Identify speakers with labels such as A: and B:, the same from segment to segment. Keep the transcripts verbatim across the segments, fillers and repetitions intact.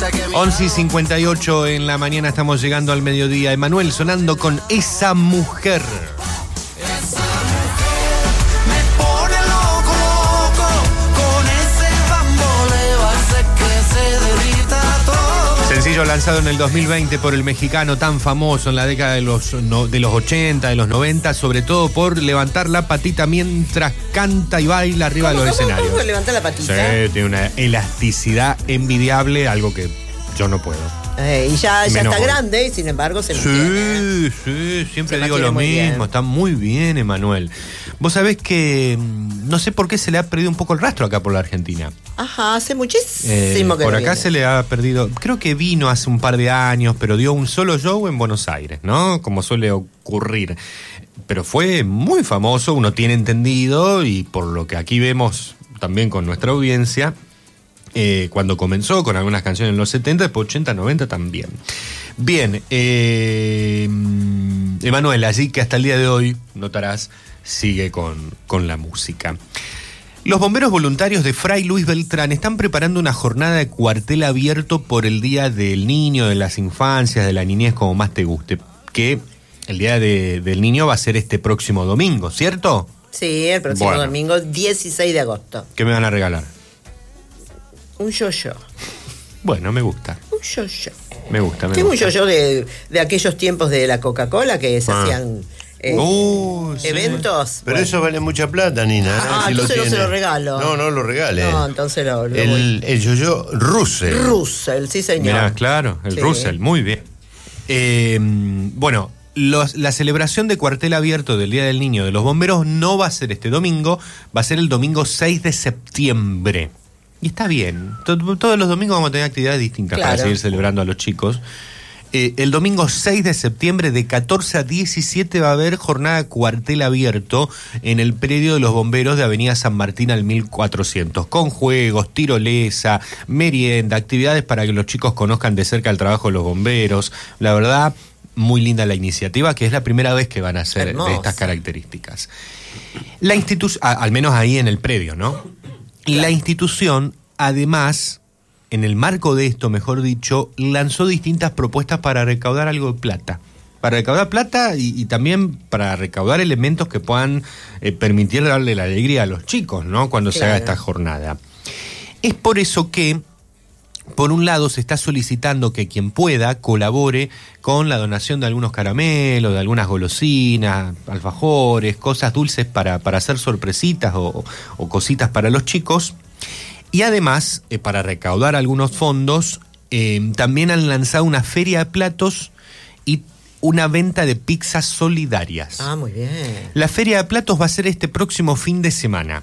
A: once y cincuenta y ocho en la mañana, estamos llegando al mediodía. Emanuel sonando con Esa Mujer. Sencillo lanzado en el dos mil veinte por el mexicano, tan famoso en la década de los, no, de los ochenta, de los noventa, sobre todo por levantar la patita mientras canta y baila arriba de los
B: ¿Cómo,
A: escenarios.
B: ¿Cómo levantar la patita?
A: Sí, tiene una elasticidad envidiable, algo que yo no puedo.
B: Eh, y ya, ya está
A: hoy.
B: grande y sin embargo se
A: Sí,
B: mantiene.
A: sí, siempre
B: Se
A: digo lo
B: mantiene muy
A: mismo,
B: bien.
A: está muy bien, Emanuel. Vos sabés que mm, no sé por qué se le ha perdido un poco el rastro acá por la Argentina.
B: Ajá, hace muchísimo
A: Eh,
B: que
A: por
B: no
A: acá
B: viene.
A: se le ha perdido, creo que vino hace un par de años, pero dio un solo show en Buenos Aires, ¿no? Como suele ocurrir. Pero fue muy famoso, uno tiene entendido, y por lo que aquí vemos también con nuestra audiencia, eh, cuando comenzó con algunas canciones en los setenta, después ochenta, noventa también. Bien, eh, Emanuel, allí que hasta el día de hoy, notarás, sigue con, con la música. Los bomberos voluntarios de Fray Luis Beltrán están preparando una jornada de cuartel abierto por el Día del Niño, de las Infancias, de la Niñez, como más te guste, que el Día de, del Niño va a ser este próximo domingo, ¿cierto?
B: Sí, el próximo
A: Bueno.
B: domingo, dieciséis de agosto.
A: ¿Qué me van a regalar?
B: Un yo-yo.
A: Bueno, me gusta,
B: Un yo-yo.
A: me gusta, me
B: Tengo un
A: gusta.
B: yo-yo de, de aquellos tiempos de la Coca-Cola que se
A: Ah.
B: hacían eh,
A: Uh, sí.
B: eventos.
C: Pero
B: Bueno.
C: eso vale mucha plata, Nina. ¿eh?
B: Ah, entonces no se
C: tiene.
B: lo regalo.
C: No, no lo regale.
B: No, entonces lo, lo
C: El, el yo-yo Russell.
B: Russell, sí señor.
A: Mirá, claro, el
B: Sí.
A: Russell, muy bien. Eh, bueno, los, la celebración de cuartel abierto del Día del Niño de los Bomberos no va a ser este domingo, va a ser el domingo seis de septiembre. Y está bien, to- todos los domingos vamos a tener actividades distintas para
B: Claro.
A: seguir celebrando a los chicos. Eh, el domingo seis de septiembre de catorce a diecisiete va a haber jornada de cuartel abierto en el predio de los bomberos de Avenida San Martín al mil cuatrocientos, con juegos, tirolesa, merienda, actividades para que los chicos conozcan de cerca el trabajo de los bomberos. La verdad, muy linda la iniciativa, que es la primera vez que van a hacer
B: Hermosa.
A: de estas características. La institución, al menos ahí en el predio, ¿no? La institución, además, en el marco de esto, mejor dicho, lanzó distintas propuestas para recaudar algo de plata. Para recaudar plata y, y también para recaudar elementos que puedan eh, permitir darle la alegría a los chicos, ¿no? Cuando se
B: Claro.
A: haga esta jornada. Es por eso que, por un lado, se está solicitando que quien pueda colabore con la donación de algunos caramelos, de algunas golosinas, alfajores, cosas dulces para, para hacer sorpresitas o, o cositas para los chicos. Y además, eh, para recaudar algunos fondos, eh, también han lanzado una feria de platos y una venta de pizzas solidarias.
B: Ah, muy bien.
A: La feria de platos va a ser este próximo fin de semana,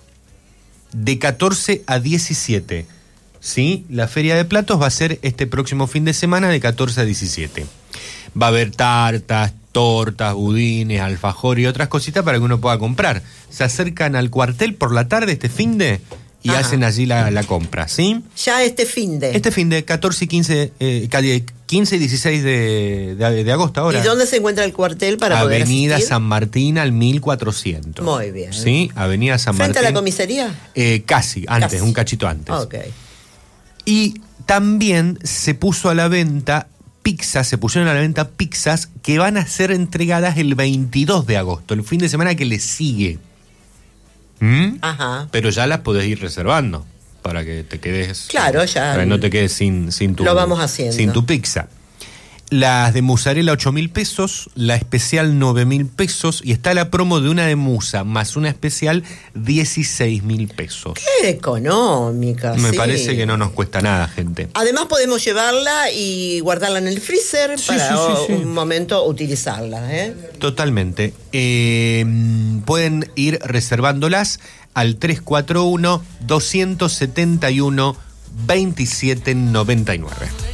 A: de catorce a diecisiete. ¿Sí? La feria de platos va a ser este próximo fin de semana de catorce a diecisiete. Va a haber tartas, tortas, budines, alfajor y otras cositas para que uno pueda comprar. Se acercan al cuartel por la tarde este fin de y
B: Ajá.
A: hacen allí la, la compra, ¿sí?
B: Ya este fin de.
A: Este fin de catorce y quince, eh, quince y dieciséis de, de, de agosto ahora.
B: ¿Y dónde se encuentra el cuartel para poder
A: Avenida
B: asistir?
A: San Martín al mil cuatrocientos.
B: Muy bien.
A: Sí, Avenida San
B: ¿Frente
A: Martín.
B: a la comisaría?
A: Eh, casi, antes,
B: Casi.
A: un cachito antes.
B: Ok.
A: Y también se puso a la venta pizzas, se pusieron a la venta pizzas que van a ser entregadas el veintidós de agosto, el fin de semana que le sigue. ¿Mm?
B: Ajá.
A: Pero ya las podés ir reservando para que te quedes.
B: Claro, ya.
A: Para que no te quedes sin, sin tu.
B: Lo vamos haciendo.
A: Sin tu pizza. Las de mozzarella ocho mil pesos, la especial nueve mil pesos y está la promo de una de musa más una especial dieciséis mil pesos.
B: Qué económica.
A: Me
B: sí.
A: parece que no nos cuesta nada, gente.
B: Además podemos llevarla y guardarla en el freezer
A: Sí,
B: para
A: sí, sí, sí.
B: un momento utilizarla, ¿eh?
A: Totalmente. Eh, pueden ir reservándolas al tres cuatro uno, dos siete uno, dos siete nueve nueve.